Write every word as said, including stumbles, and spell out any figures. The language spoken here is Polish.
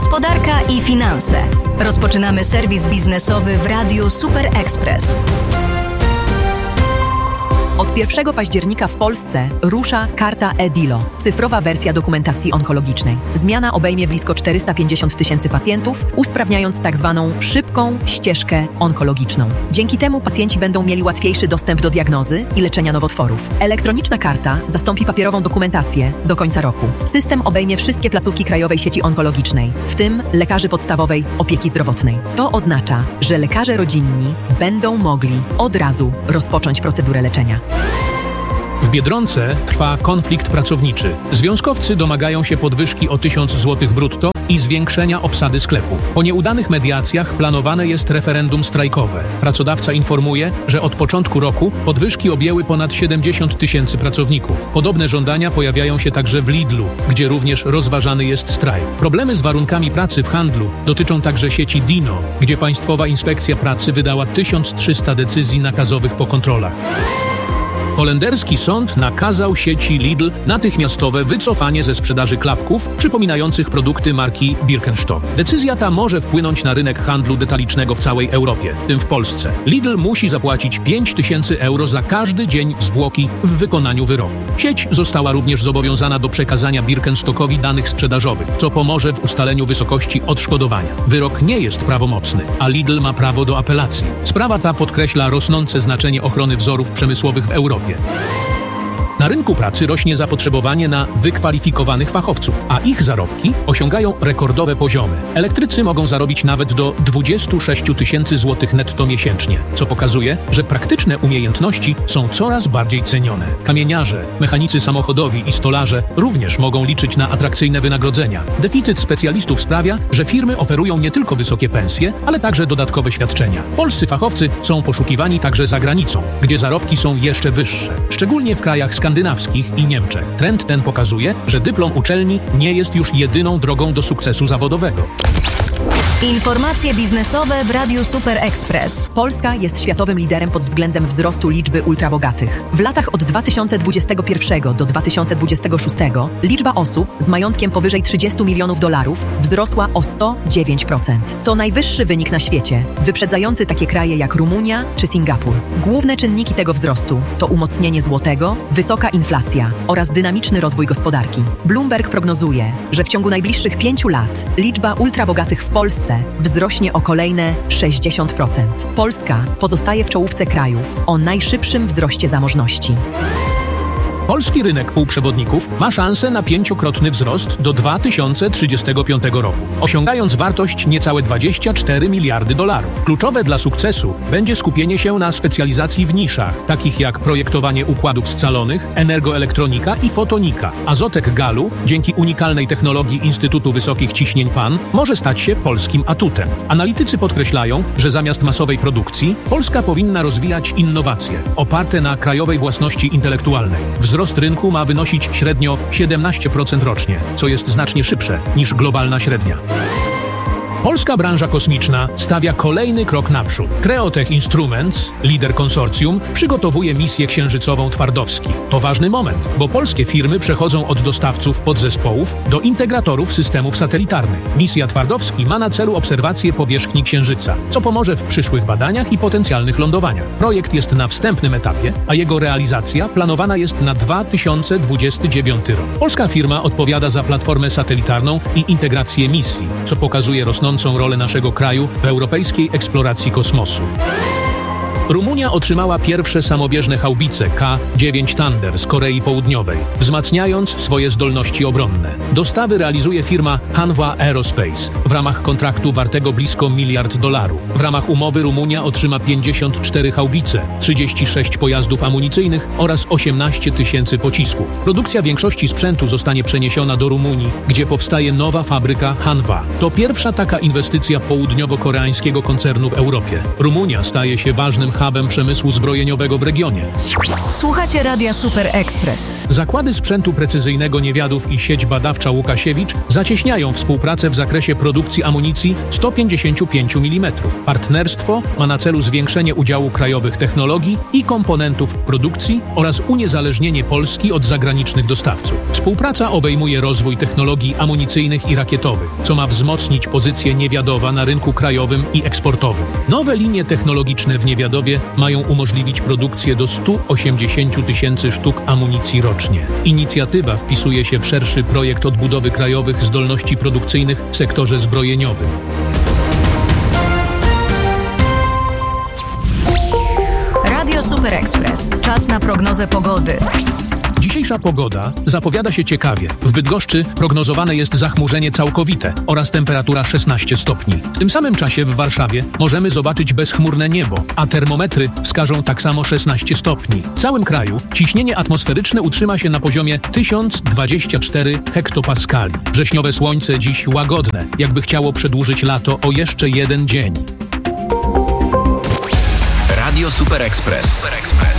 gospodarka i finanse. Rozpoczynamy serwis biznesowy w Radiu Super Express. Od pierwszego października w Polsce rusza karta e-Dilo, cyfrowa wersja dokumentacji onkologicznej. Zmiana obejmie blisko czterysta pięćdziesiąt tysięcy pacjentów, usprawniając tak zwaną szybką ścieżkę onkologiczną. Dzięki temu pacjenci będą mieli łatwiejszy dostęp do diagnozy i leczenia nowotworów. Elektroniczna karta zastąpi papierową dokumentację do końca roku. System obejmie wszystkie placówki krajowej sieci onkologicznej, w tym lekarzy podstawowej opieki zdrowotnej. To oznacza, że lekarze rodzinni będą mogli od razu rozpocząć procedurę leczenia. W Biedronce trwa konflikt pracowniczy. Związkowcy domagają się podwyżki o tysiąc złotych brutto i zwiększenia obsady sklepów. Po nieudanych mediacjach planowane jest referendum strajkowe. Pracodawca informuje, że od początku roku podwyżki objęły ponad siedemdziesiąt tysięcy pracowników. Podobne żądania pojawiają się także w Lidlu, gdzie również rozważany jest strajk. Problemy z warunkami pracy w handlu dotyczą także sieci Dino, gdzie Państwowa Inspekcja Pracy wydała tysiąc trzysta decyzji nakazowych po kontrolach. Holenderski sąd nakazał sieci Lidl natychmiastowe wycofanie ze sprzedaży klapków przypominających produkty marki Birkenstock. Decyzja ta może wpłynąć na rynek handlu detalicznego w całej Europie, w tym w Polsce. Lidl musi zapłacić pięć tysięcy euro za każdy dzień zwłoki w wykonaniu wyroku. Sieć została również zobowiązana do przekazania Birkenstockowi danych sprzedażowych, co pomoże w ustaleniu wysokości odszkodowania. Wyrok nie jest prawomocny, a Lidl ma prawo do apelacji. Sprawa ta podkreśla rosnące znaczenie ochrony wzorów przemysłowych w Europie. Na rynku pracy rośnie zapotrzebowanie na wykwalifikowanych fachowców, a ich zarobki osiągają rekordowe poziomy. Elektrycy mogą zarobić nawet do dwadzieścia sześć tysięcy złotych netto miesięcznie, co pokazuje, że praktyczne umiejętności są coraz bardziej cenione. Kamieniarze, mechanicy samochodowi i stolarze również mogą liczyć na atrakcyjne wynagrodzenia. Deficyt specjalistów sprawia, że firmy oferują nie tylko wysokie pensje, ale także dodatkowe świadczenia. Polscy fachowcy są poszukiwani także za granicą, gdzie zarobki są jeszcze wyższe, szczególnie w krajach skandynawskich i Niemczech. Trend ten pokazuje, że dyplom uczelni nie jest już jedyną drogą do sukcesu zawodowego. Informacje biznesowe w Radiu Super Express. Polska jest światowym liderem pod względem wzrostu liczby ultrabogatych. W latach od dwa tysiące dwudziestego pierwszego do dwa tysiące dwudziestego szóstego liczba osób z majątkiem powyżej trzydziestu milionów dolarów wzrosła o sto dziewięć procent. To najwyższy wynik na świecie, wyprzedzający takie kraje jak Rumunia czy Singapur. Główne czynniki tego wzrostu to umocnienie złotego, wysoka inflacja oraz dynamiczny rozwój gospodarki. Bloomberg prognozuje, że w ciągu najbliższych pięciu lat liczba ultrabogatych w Polsce wzrośnie o kolejne sześćdziesiąt procent. Polska pozostaje w czołówce krajów o najszybszym wzroście zamożności. Polski rynek półprzewodników ma szansę na pięciokrotny wzrost do dwa tysiące trzydziestego piątego roku, osiągając wartość niecałe dwadzieścia cztery miliardy dolarów. Kluczowe dla sukcesu będzie skupienie się na specjalizacji w niszach, takich jak projektowanie układów scalonych, energoelektronika i fotonika. Azotek Galu, dzięki unikalnej technologii Instytutu Wysokich Ciśnień P A N, może stać się polskim atutem. Analitycy podkreślają, że zamiast masowej produkcji, Polska powinna rozwijać innowacje, oparte na krajowej własności intelektualnej. Wzrost rynku ma wynosić średnio siedemnaście procent rocznie, co jest znacznie szybsze niż globalna średnia. Polska branża kosmiczna stawia kolejny krok naprzód. Creotech Instruments, lider konsorcjum, przygotowuje misję księżycową Twardowski. To ważny moment, bo polskie firmy przechodzą od dostawców podzespołów do integratorów systemów satelitarnych. Misja Twardowski ma na celu obserwację powierzchni Księżyca, co pomoże w przyszłych badaniach i potencjalnych lądowaniach. Projekt jest na wstępnym etapie, a jego realizacja planowana jest na dwa tysiące dwudziesty dziewiąty rok. Polska firma odpowiada za platformę satelitarną i integrację misji, co pokazuje rosnącą rolę naszego kraju w europejskiej eksploracji kosmosu. Rumunia otrzymała pierwsze samobieżne haubice K dziewięć Thunder z Korei Południowej, wzmacniając swoje zdolności obronne. Dostawy realizuje firma Hanwha Aerospace w ramach kontraktu wartego blisko miliard dolarów. W ramach umowy Rumunia otrzyma pięćdziesiąt cztery haubice, trzydzieści sześć pojazdów amunicyjnych oraz osiemnaście tysięcy pocisków. Produkcja większości sprzętu zostanie przeniesiona do Rumunii, gdzie powstaje nowa fabryka Hanwha. To pierwsza taka inwestycja południowo-koreańskiego koncernu w Europie. Rumunia staje się ważnym hubem przemysłu zbrojeniowego w regionie. Słuchacie Radia Super Express. Zakłady sprzętu precyzyjnego Niewiadów i sieć badawcza Łukasiewicz zacieśniają współpracę w zakresie produkcji amunicji sto pięćdziesiąt pięć milimetrów. Partnerstwo ma na celu zwiększenie udziału krajowych technologii i komponentów w produkcji oraz uniezależnienie Polski od zagranicznych dostawców. Współpraca obejmuje rozwój technologii amunicyjnych i rakietowych, co ma wzmocnić pozycję Niewiadowa na rynku krajowym i eksportowym. Nowe linie technologiczne w Niewiadowie mają umożliwić produkcję do stu osiemdziesięciu tysięcy sztuk amunicji rocznie. Inicjatywa wpisuje się w szerszy projekt odbudowy krajowych zdolności produkcyjnych w sektorze zbrojeniowym. Radio Super Express. Czas na prognozę pogody. Dzisiejsza pogoda zapowiada się ciekawie. W Bydgoszczy prognozowane jest zachmurzenie całkowite oraz temperatura szesnaście stopni. W tym samym czasie w Warszawie możemy zobaczyć bezchmurne niebo, a termometry wskażą tak samo szesnaście stopni. W całym kraju ciśnienie atmosferyczne utrzyma się na poziomie tysiąc dwadzieścia cztery hektopaskali. Wrześniowe słońce dziś łagodne, jakby chciało przedłużyć lato o jeszcze jeden dzień. Radio Super Express.